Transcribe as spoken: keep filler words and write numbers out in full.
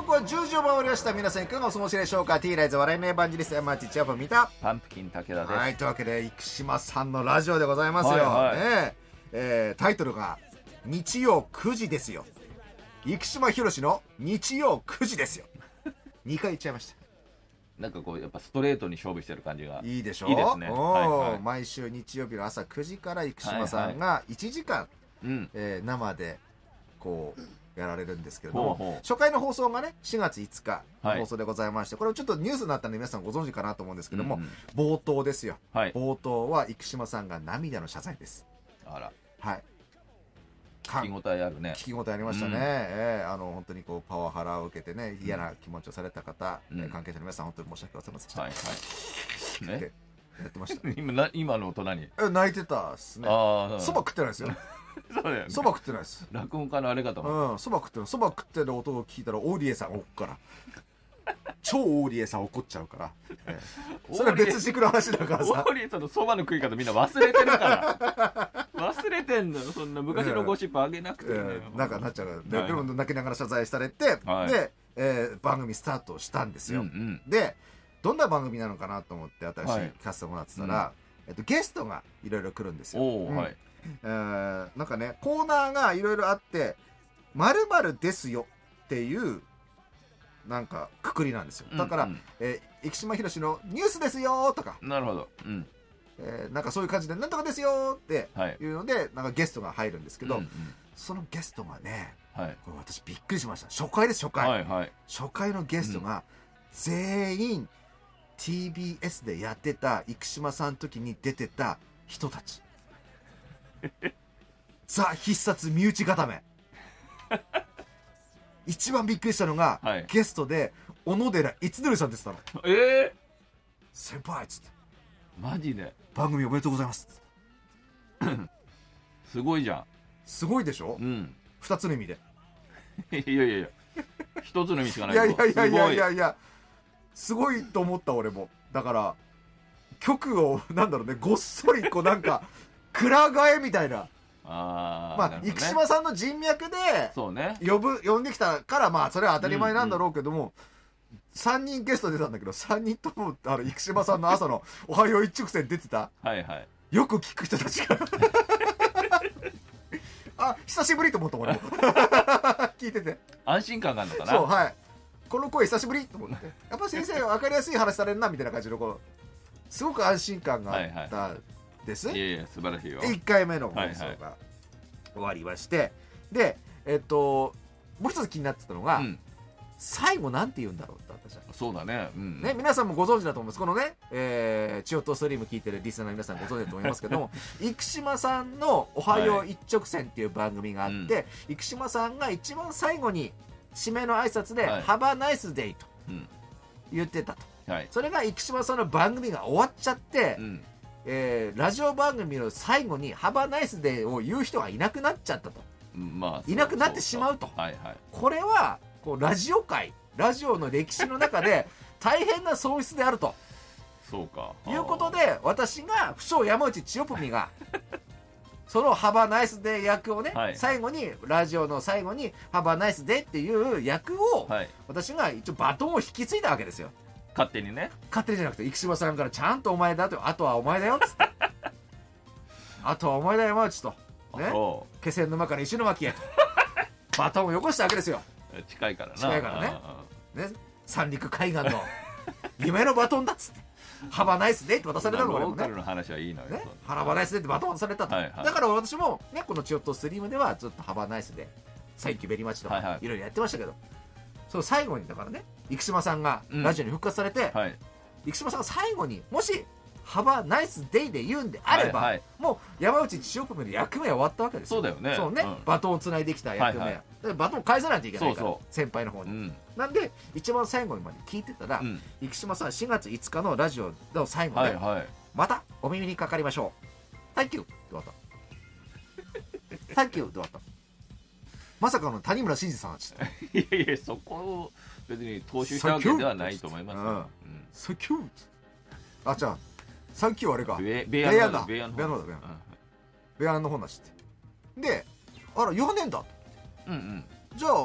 刻はじゅうじを回りました。皆さんいかがお過ごしでしょうか。 T ライズ笑いのエヴァンジェリスト山内千葉見たパンプキン武田です。 はい、というわけで生島さんのラジオでございますよ、 はいはいねえー、タイトルが日曜くじですよ。生島ひろしの日曜くじですよ。にかい言っちゃいました。 なんかこうやっぱストレートに勝負してる感じがいいでしょ。 いいですね。はいはい、 毎週日曜日の朝くじから生島さんがいちじかん、 はいはい、 えー、生でこうやられるんですけれども、 ほうほう、 初回の放送がねしがついつかのはい、 放送でございまして、これちょっとニュースになったんで皆さんご存知かなと思うんですけども、 うんうん、 冒頭ですよ、 はい、 冒頭は生島さんが涙の謝罪です。 あら、 はい、 聞き応えあるね。 聞き応えありましたね、うん、えー、あの本当にこうパワハラを受けてね嫌な気持ちをされた方、うん、関係者の皆さん本当に申し訳ございませんでした、はいはい、ね、やってました今, な今の大人にえ泣いてたっすね。そば食ってないですよ。 そうだよね。 そば食ってないです。 落語家のあれかと思う。 うん、そば食ってる。そば食ってる音を聞いたらオーディエさん怒っから超オーディエさん怒っちゃうから、ええ、それは別軸の話だからさ。 オーディエさんのそばの食い方みんな忘れてるから忘れてんのよ。そんな昔のゴシップあげなくてね、 ええ、なんかなっちゃうから、はい、でも泣きながら謝罪されて、はい、で、えー、番組スタートしたんですよ、うんうん、でどんな番組なのかなと思って私聞かせてもらってたら、はい、えっと、ゲストがいろいろ来るんですよ。お、うん、はい、えー、なんかねコーナーがいろいろあって〇〇ですよっていうなんかくくりなんですよ。だから、うんうん、えー、生島ひろしのニュースですよとか、 なるほど、うん、 えー、なんかそういう感じでなんとかですよっていうので、はい、なんかゲストが入るんですけど、うんうん、そのゲストがね、はい、これ私びっくりしました。初回です。初回、はいはい、初回のゲストが全員 ティービーエス でやってた生島さんの時に出てた人たちザ必殺身内固め一番びっくりしたのが、はい、ゲストで小野寺逸則さんって言ってたの。えー、先輩っつってマジで番組おめでとうございますすごいじゃん。 すごいでしょ、うん、ふたつの意味でいやいやいやひとつの意味しかないいやいやいやいやいやいやすごいと思った俺も。だから曲をなんだろうねごっそりこうなんかくら替えみたいなあ、まあ、ね、生島さんの人脈で呼ぶ、ね、呼んできたからまあそれは当たり前なんだろうけども、うんうん、さんにんゲスト出たんだけどさんにんともあの生島さんの朝のおはよう一直線出てたはい、はい、よく聞く人たちがあ久しぶりと思った俺も聞いてて安心感があるのかな。 そう、はい、この声久しぶりと思ってやっぱ先生分かりやすい話されるなみたいな感じのこうすごく安心感があった、です。 いやいや素晴らしいよ。 いっかいめの放送が終わりまして、はいはい、でえっともう一つ気になってたのが、うん、最後なんて言うんだろうって私は。 そうだね、うん、 ね、皆さんもご存知だと思います。このね、えー、チオトストリーム聞いてるリスナーの皆さんご存知だと思いますけども生島さんのおはよう一直線っていう番組があって、はい、生島さんが一番最後に締めの挨拶で、はい、Have a nice day と言ってたと、はい、それが生島さんの番組が終わっちゃって、うん、えー、ラジオ番組の最後にハバナイスデーを言う人がいなくなっちゃったと、まあ、いなくなってしまうと。はいはい、これはこうラジオ界ラジオの歴史の中で大変な喪失であるとそうかいうことで私が不詳山内千代文がそのハバナイスデー役をね、はい、最後にラジオの最後にハバナイスデーっていう役を、はい、私が一応バトンを引き継いだわけですよ。 勝手にね。 勝手にじゃなくて生島さんからちゃんとお前だと、あとはお前だよっつってあとはお前だよ山内とね、気仙沼から石巻へとバトンをよこしたわけですよ。 近いからな。 近いからね。ね、三陸海岸の夢のバトンだっつってハバナイスデーって渡されたの。 ローカルの話はいいのよ、ね、 ハバナイスデーってバトン渡されたと、はいはい、だから私もねこのチヨットストリームではずっとハバナイスデーサンキューベリーマッチとかいろいろやってましたけど、はいはい、そう最後にだからね生島さんがラジオに復活されて、うん、はい、生島さんが最後にもしハバナイスデイで言うんであれば、はいはい、もう山内千代君の役目は終わったわけですよ。 そうだよね。 そうね、うん、バトンをつないできた役目は、はいはい、バトンを返さないといけないから、そうそう先輩の方に、うん、なんで一番最後まで聞いてたら、うん、生島さんしがついつかのラジオの最後で、はいはい、またお耳にかかりましょう Thank you って終わった Thank you って終わった。まさかの谷村新司さんはちょっといやいやそこを別に踏襲したわけではないと思いますよ。 サンキューあじゃあサンキューあれかベベアンだベアンだベアンだベアンの方なしってであら言わねえんだ、うんうん、じゃあ